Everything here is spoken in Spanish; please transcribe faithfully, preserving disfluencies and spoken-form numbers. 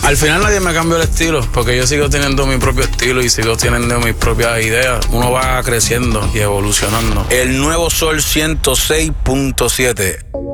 Al final nadie me cambió el estilo, porque yo sigo teniendo mi propio estilo y sigo teniendo mis propias ideas. Uno va creciendo y evolucionando. El nuevo Sol ciento seis punto siete.